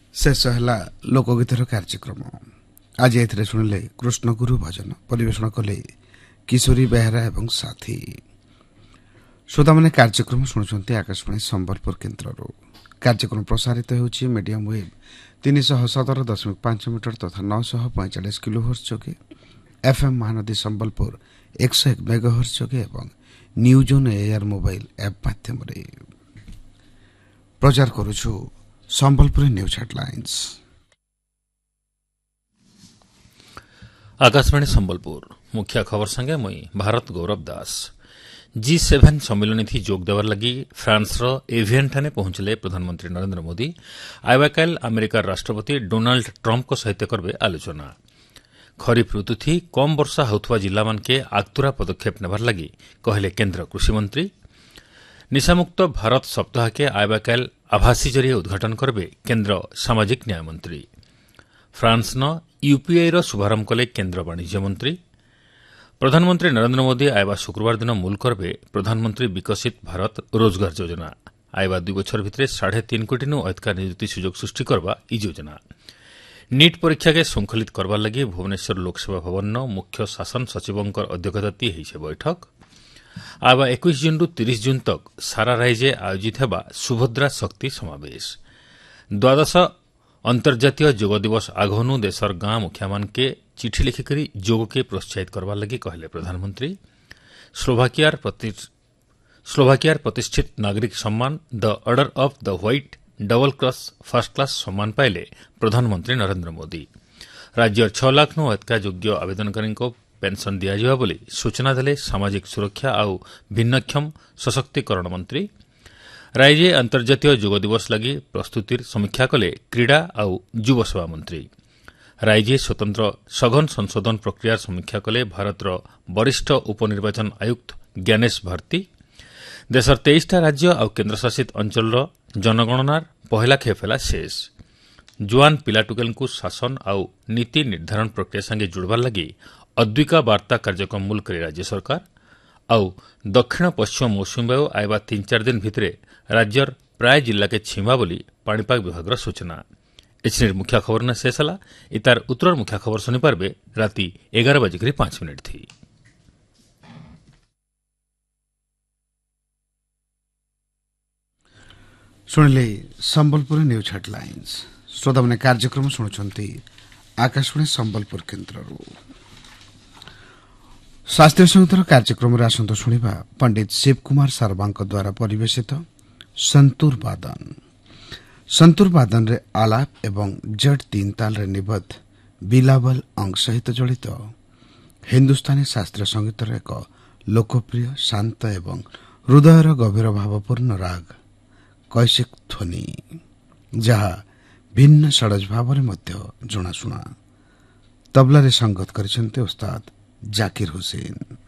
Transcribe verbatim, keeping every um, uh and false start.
शेष है लोकगीतर कार्यक्रम। आज ए शुणिले कृष्णगुरु भजन परिवेषण कले किशोरी बेहरा एवं साथी। श्रोता मैंने कार्यक्रम शुणुंट आकाशवाणी संबलपुर केन्द्र। कार्यक्रम प्रसारित होउछि मीडियम वेव तीन सौ सतर दशमिक पांच मीटर तथा नौ सौ पैंचाश किलोहर्ट्ज जोगे, एफएम महानदी संबलपुर एक सौ एक मेगाहर्ट्ज जोगे एवं news on air mobile app माध्यम प्रचार करुछु संबलपुर न्यूज हेडलाइंस। आकाशवाणी संबलपुर मुख्य खबर संगे मुई भारत गौरव दास। जी सेवेन सम्मिलन थी जोग देवार लगी फ्रांस रो एवियन ठाने पहुंचले प्रधानमंत्री नरेंद्र मोदी। आइवा काल अमेरिकार राष्ट्रपति डोनाल्ड ट्रंप को सहित करबे आलोचना। खरीफ ऋतु थी कम वर्षा होथवा जिला मान के आगतुरा पदक्षेप नेबार लगी कहले केन्द्र कृषि मंत्री। निशामुक्त भारत सप्ताह के आइवा काल आभासी जरिए उद्घाटन करबे केन्द्र सामाजिक न्याय मंत्री। फ्रांस न यूपीआई रो शुभारंभ कले केन्द्र वाणिज्य मंत्री। प्रधानमंत्री नरेंद्र मोदी आइवा शुक्रवार दिन मूल करबे प्रधानमंत्री विकसित भारत रोजगार योजना। आइवा दुई बछर भितरे साढ़े तीन कोटी नु अधिक नियुक्ति सुजोग सृष्टि करबा ई योजना। नीट परीक्षा के श्रृंखलित करबार लगी भुवनेश्वर लोकसेवा भवन न मुख्य शासन सचिवंकर अध्यक्षताती हेइछे बैठक। आवा इक्कीस जून रु तीस जून तक सारा राज्य आयोजित हेबा सुभद्रा शक्ति समावेश। द्वादश अंतर्जातीय योग दिवस आगनु देशर गां मुखिया मान के चिठी लिखिकरी योग के प्रोत्साहित करबार लगी कहले प्रधानमंत्री। स्लोवाकियार स्लोवाकियार प्रतिष्ठित नागरिक सम्मान the order of the white double cross first class सम्मान पाइले प्रधानमंत्री नरेंद्र मोदी। राज्य छह लाख नु अधिक योग्य आवेदनकारी को पेंशन दिया बोली सूचना देले सामाजिक सुरक्षा आउ भिन्नक्षम सशक्तिकरण मंत्री। राज्य अंतर्जातीय योग दिवस लगी प्रस्तुतिर समीक्षा कले क्रीड़ा आउ युव सेवा मंत्री। राज्य स्वतंत्र सघन संशोधन प्रक्रिया समीक्षा कले भारतर वरिष्ठ उपनिर्वाचन आयुक्त ज्ञानेश भारती। देशर तेईसटा राज्य आउ केन्द्रशासित अंचल जनगणनार पहला खेप हेला शेष। जुआन पिलाटुकेल को शासन आउ नीति निर्धारण प्रक्रिया संगे जुड़बार लगी अद्विका वार्ता कार्यक्रम मूल करे राज्य सरकार। आउ दक्षिण पश्चिम मौसुमी वायु आइबा तीन चार दिन भितरे राज्यर प्राय जिला के छिमा बोली पाणीपाग विभाग सूचना। एचनिर मुख्य खबर न शेष है। इतार उत्तर मुख्य खबर शुनिपारे राति एगार बजिक पांच मिनिट थी। शुणिले संबलपुर न्यूज हेडलाइंस। श्रोता मैंने कार्यक्रम शुणुंट आकाशवाणी संबलपुर केन्द्र। शास्त्रीय संगीतर कार्यक्रम आसंत शुणा पंडित शिव कुमार सारवा द्वारा परिवेशित संतूर वादन। संतूर वादन रे आलाप एवं जट तीन ताल रे निबद्ध बिलावल अंग सहित जड़ित हिंदुस्तानी शास्त्रीय संगीतर एक लोकप्रिय शांत एवं हृदयर गभीर भावपूर्ण राग कैशिक ध्वनि, जहा भिन्न षडज भाव जनाशुना। तबला रे संगत करिसेंते उस्ताद जाकिर हुसैन।